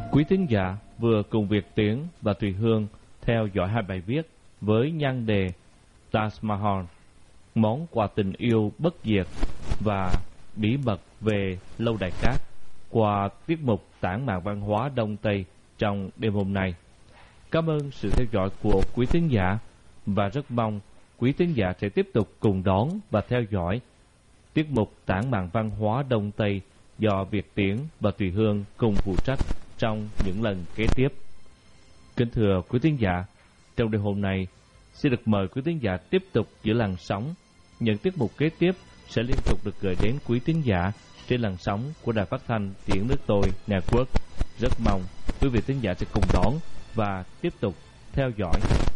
Quý thính giả vừa cùng Việt Tiến và Thùy Hương theo dõi hai bài viết với nhan đề Taj Mahal, món quà tình yêu bất diệt và bí mật về Lâu Đài Cát qua tiết mục Tản mạn văn hóa Đông Tây trong đêm hôm nay. Cảm ơn sự theo dõi của quý thính giả và rất mong quý thính giả sẽ tiếp tục cùng đón và theo dõi tiết mục Tản mạn văn hóa Đông Tây do Việt Tiến và Thùy Hương cùng phụ trách trong những lần kế tiếp. Kính thưa quý thính giả, trong đêm hôm nay xin được mời quý thính giả tiếp tục giữ làn sóng. Những tiết mục kế tiếp sẽ liên tục được gửi đến quý thính giả trên làn sóng của Đài Phát thanh Tiếng Nước Tôi Network. Rất mong quý vị thính giả sẽ cùng đón và tiếp tục theo dõi.